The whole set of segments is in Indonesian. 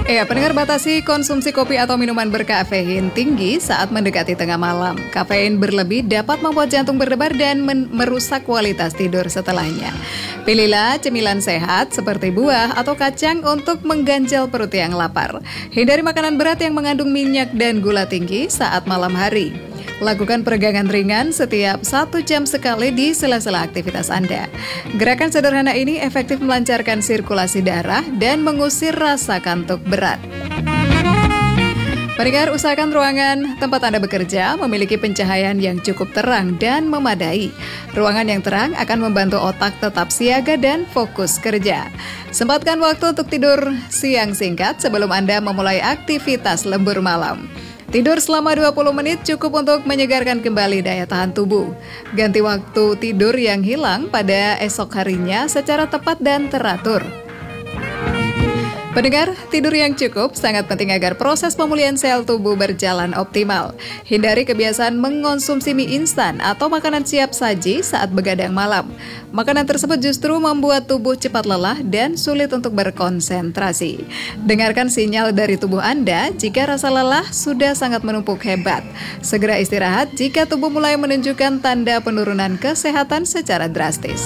Pendengar, batasi konsumsi kopi atau minuman berkafein tinggi saat mendekati tengah malam. Kafein berlebih dapat membuat jantung berdebar dan merusak kualitas tidur setelahnya. Pilihlah cemilan sehat seperti buah atau kacang untuk mengganjal perut yang lapar. Hindari makanan berat yang mengandung minyak dan gula tinggi saat malam hari. Lakukan peregangan ringan setiap 1 jam sekali di sela-sela aktivitas Anda. Gerakan sederhana ini efektif melancarkan sirkulasi darah dan mengusir rasa kantuk berat. Pendengar, usahakan ruangan tempat Anda bekerja memiliki pencahayaan yang cukup terang dan memadai. Ruangan yang terang akan membantu otak tetap siaga dan fokus kerja. Sempatkan waktu untuk tidur siang singkat sebelum Anda memulai aktivitas lembur malam. Tidur selama 20 menit cukup untuk menyegarkan kembali daya tahan tubuh. Ganti waktu tidur yang hilang pada esok harinya secara tepat dan teratur. Pendengar, tidur yang cukup sangat penting agar proses pemulihan sel tubuh berjalan optimal. Hindari kebiasaan mengonsumsi mie instan atau makanan siap saji saat begadang malam. Makanan tersebut justru membuat tubuh cepat lelah dan sulit untuk berkonsentrasi. Dengarkan sinyal dari tubuh Anda jika rasa lelah sudah sangat menumpuk hebat. Segera istirahat jika tubuh mulai menunjukkan tanda penurunan kesehatan secara drastis.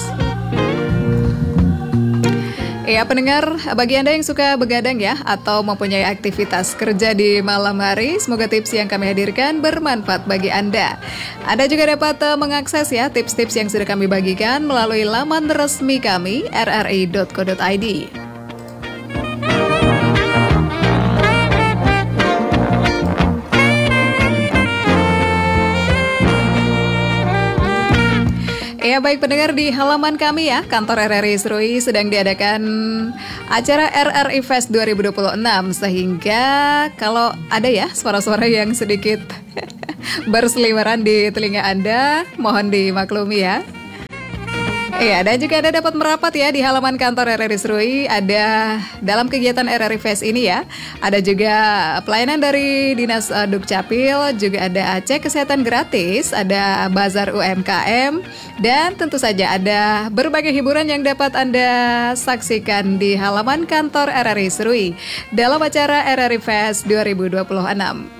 Pendengar, bagi Anda yang suka begadang atau mempunyai aktivitas kerja di malam hari, semoga tips yang kami hadirkan bermanfaat bagi Anda. Anda juga dapat mengakses tips-tips yang sudah kami bagikan melalui laman resmi kami rri.co.id. Baik pendengar, di halaman kami kantor RRI Serui sedang diadakan acara RRI Fest 2026. Sehingga kalau ada suara-suara yang sedikit berseliweran di telinga Anda, mohon dimaklumi ya. Dan juga Anda dapat merapat di halaman kantor RRI Serui. Ada dalam kegiatan RRI Fest ini ada juga pelayanan dari Dinas Dukcapil, juga ada cek kesehatan gratis, ada bazar UMKM, dan tentu saja ada berbagai hiburan yang dapat Anda saksikan di halaman kantor RRI Serui dalam acara RRI Fest 2026.